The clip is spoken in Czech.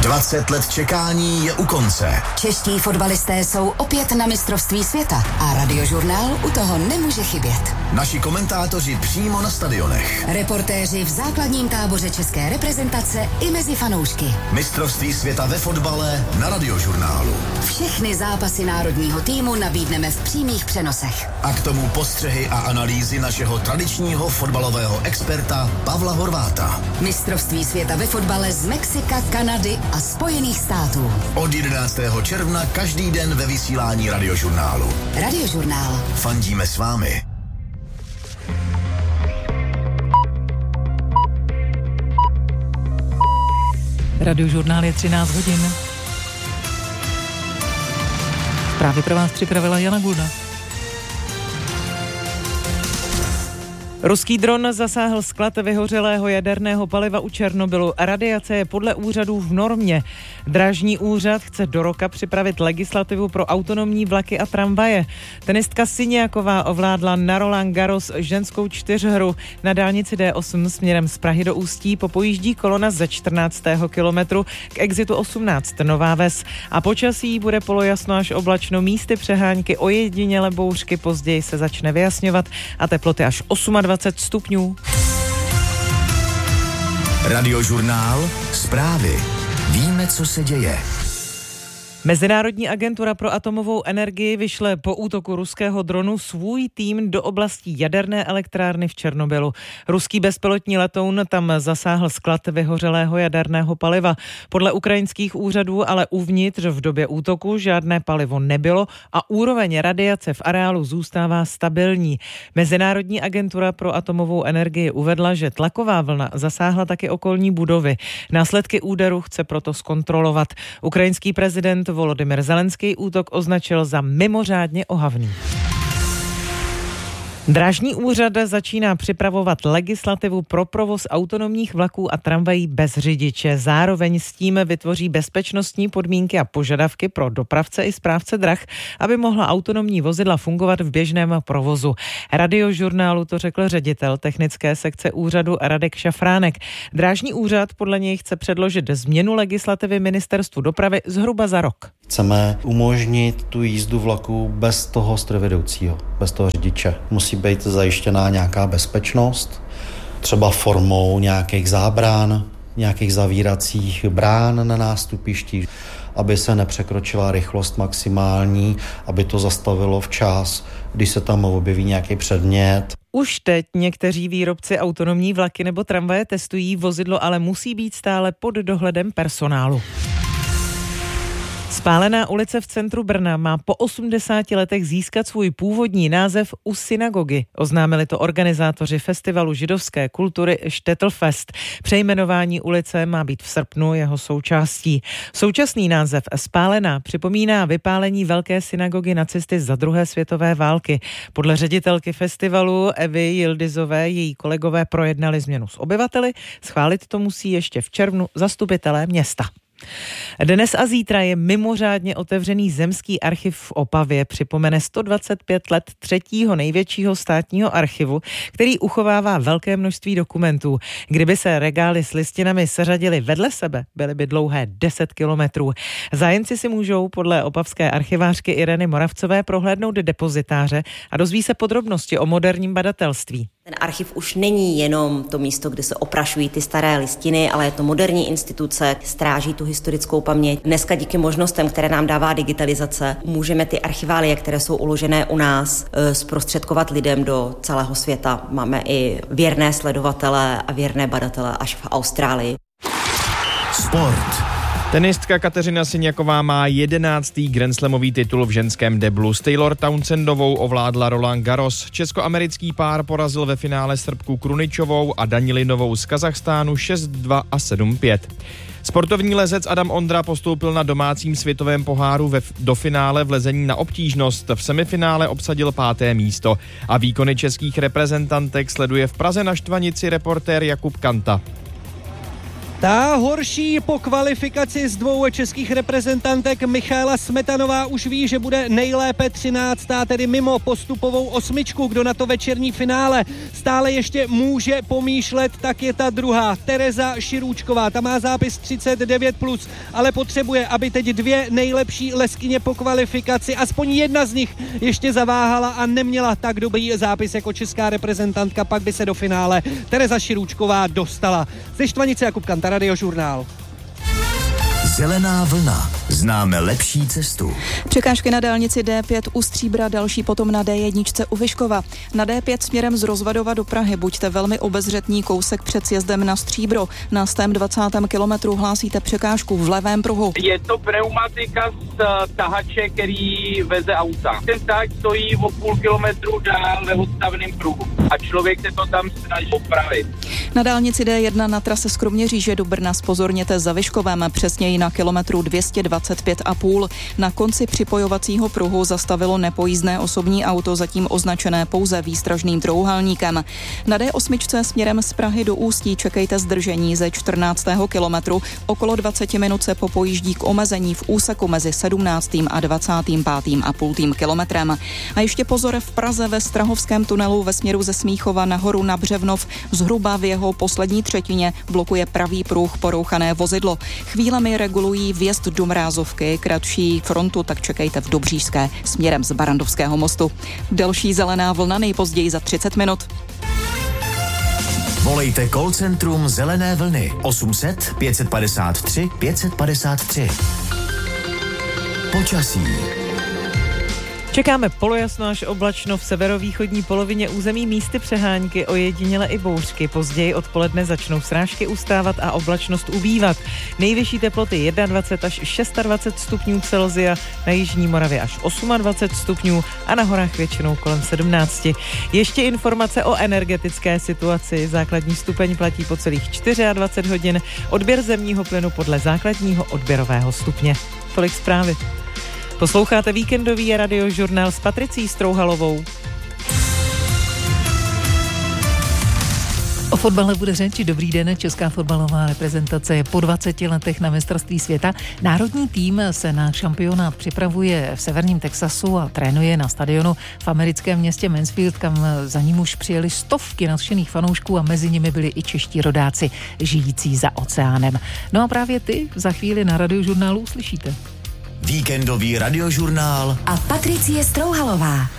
20 let čekání je u konce. Čeští fotbalisté jsou opět na mistrovství světa a Radiožurnál u toho nemůže chybět. Naši komentátoři přímo na stadionech. Reportéři v základním táboře české reprezentace i mezi fanoušky. Mistrovství světa ve fotbale na Radiožurnálu. Všechny zápasy národního týmu nabídneme v přímých přenosech. A k tomu postřehy a analýzy našeho tradičního fotbalového experta Pavla Horváta. Mistrovství světa ve fotbale z Mexika, Kanady a Spojených států. Od 11. června každý den ve vysílání Radiožurnálu. Radiožurnál. Fandíme s vámi. Radiožurnál je 13 hodin. Právě pro vás připravila Jana Gulda. Ruský dron zasáhl sklad vyhořelého jaderného paliva u Černobylu. Radiace je podle úřadů v normě. Drážní úřad chce do roka připravit legislativu pro autonomní vlaky a tramvaje. Tenistka Siniaková ovládla na Roland Garros ženskou čtyřhru. Na dálnici D8 směrem z Prahy do Ústí popojíždí kolona ze 14. kilometru k exitu 18 Nová Ves. A počasí bude polojasno až oblačno, místy přehánky, ojediněle bouřky, později se začne vyjasňovat a teploty až 28 stupňů. Radiožurnál, zprávy. Víme, co se děje. Mezinárodní agentura pro atomovou energii vyšle po útoku ruského dronu svůj tým do oblasti jaderné elektrárny v Černobylu. Ruský bezpilotní letoun tam zasáhl sklad vyhořelého jaderného paliva. Podle ukrajinských úřadů ale uvnitř v době útoku žádné palivo nebylo a úroveň radiace v areálu zůstává stabilní. Mezinárodní agentura pro atomovou energii uvedla, že tlaková vlna zasáhla taky okolní budovy. Následky úderu chce proto zkontrolovat. Ukrajinský prezident Volodymyr Zelenský útok označil za mimořádně ohavný. Drážní úřad začíná připravovat legislativu pro provoz autonomních vlaků a tramvají bez řidiče. Zároveň s tím vytvoří bezpečnostní podmínky a požadavky pro dopravce i správce drah, aby mohla autonomní vozidla fungovat v běžném provozu. Radiožurnálu to řekl ředitel technické sekce úřadu Radek Šafránek. Drážní úřad podle něj chce předložit změnu legislativy Ministerstvu dopravy zhruba za rok. Chceme umožnit tu jízdu vlaku bez toho strojvedoucího, bez toho řidiče. Musí být zajištěná nějaká bezpečnost, třeba formou nějakých zábran, nějakých zavíracích brán na nástupišti, aby se nepřekročila rychlost maximální, aby to zastavilo včas, když se tam objeví nějaký předmět. Už teď někteří výrobci autonomní vlaky nebo tramvaje testují, vozidlo ale musí být stále pod dohledem personálu. Spálená ulice v centru Brna má po 80 letech získat svůj původní název u synagogy. Oznámili to organizátoři festivalu židovské kultury Štetl-Fest. Přejmenování ulice má být v srpnu jeho součástí. Současný název Spálená připomíná vypálení velké synagogy nacisty za druhé světové války. Podle ředitelky festivalu Evy Jildizové její kolegové projednali změnu s obyvateli. Schválit to musí ještě v červnu zastupitelé města. Dnes a zítra je mimořádně otevřený Zemský archiv v Opavě. Připomene 125 let třetího největšího státního archivu, který uchovává velké množství dokumentů. Kdyby se regály s listinami seřadily vedle sebe, byly by dlouhé 10 kilometrů. Zájemci si můžou podle opavské archivářky Ireny Moravcové prohlédnout depozitáře a dozví se podrobnosti o moderním badatelství. Ten archiv už není jenom to místo, kde se oprašují ty staré listiny, ale je to moderní instituce, stráží tu historickou paměť. Dneska díky možnostem, které nám dává digitalizace, můžeme ty archiválie, které jsou uložené u nás, zprostředkovat lidem do celého světa. Máme i věrné sledovatele a věrné badatele až v Austrálii. Sport. Tenistka Kateřina Siniaková má 11. grandslamový titul v ženském deblu. S Taylor Townsendovou ovládla Roland Garros. Českoamerický pár porazil ve finále Srbku Kruničovou a Danilinovou z Kazachstánu 6-2 a 7-5. Sportovní lezec Adam Ondra postoupil na domácím světovém poháru do finále v lezení na obtížnost. V semifinále obsadil 5. místo a výkony českých reprezentantek sleduje v Praze na Štvanici reportér Jakub Kanta. Ta horší po kvalifikaci z 2 českých reprezentantek. Michaela Smetanová už ví, že bude nejlépe 13., tedy mimo postupovou 8. Kdo na to večerní finále stále ještě může pomýšlet, tak je ta druhá, Tereza Širůčková. Ta má zápis 39+, ale potřebuje, aby teď 2 nejlepší leskyně po kvalifikaci, aspoň jedna z nich ještě zaváhala a neměla tak dobrý zápis jako česká reprezentantka, pak by se do finále Tereza Širůčková dostala. Ze Štvanice Jakub Kanta, Radiožurnál. Zelená vlna. Známe lepší cestu. Překážky na dálnici D5 u Stříbra, další potom na D1 u Vyškova. Na D5 směrem z Rozvadova do Prahy buďte velmi obezřetní, kousek před sjezdem na Stříbro. Na 120. kilometru hlásíte překážku v levém pruhu. Je to pneumatika z tahače, který veze auta. Ten tahač stojí o půl kilometru dál ve odstavném pruhu a člověk se to tam snaží opravit. Na dálnici D1 na trase z Kroměříže do Brna zpozorněte za Vyškovem, přesněji na kilometru 225,5. Na konci připojovacího pruhu zastavilo nepojízdné osobní auto, zatím označené pouze výstražným trouhelníkem. Na D8 směrem z Prahy do Ústí čekejte zdržení ze 14. kilometru. Okolo 20 minut se popojíždí k omezení v úseku mezi 17. a 25,5 kilometrem. A ještě pozor v Praze ve Strahovském tunelu ve směru ze Smíchova nahoru na Břevnov. Zhruba v jeho poslední třetině blokuje pravý pruh porouchané vozidlo. Chvílemi regulují vjezd do Mrázovky, kratší frontu tak čekejte v Dobříšské směrem z Barandovského mostu. Další zelená vlna nejpozději za 30 minut. Volejte call centrum Zelené vlny 800 553 553. Počasí. Čekáme polojasno až oblačno v severovýchodní polovině území, místy přehánky, ojediněle i bouřky. Později odpoledne začnou srážky ustávat a oblačnost ubývat. Nejvyšší teploty 21 až 26 stupňů Celsia, na jižní Moravě až 28 stupňů a na horách většinou kolem 17. Ještě informace o energetické situaci. Základní stupeň platí po celých 24 hodin, odběr zemního plynu podle základního odběrového stupně. Tolik zprávy. Posloucháte víkendový radiožurnál s Patricí Strouhalovou. O fotbale bude řeč. Dobrý den, česká fotbalová reprezentace je po 20 letech na mistrovství světa. Národní tým se na šampionát připravuje v severním Texasu a trénuje na stadionu v americkém městě Mansfield, kam za ním už přijeli stovky nadšených fanoušků a mezi nimi byli i čeští rodáci žijící za oceánem. No a právě ty za chvíli na radiožurnálu uslyšíte. Víkendový radiožurnál a Patricie Strouhalová.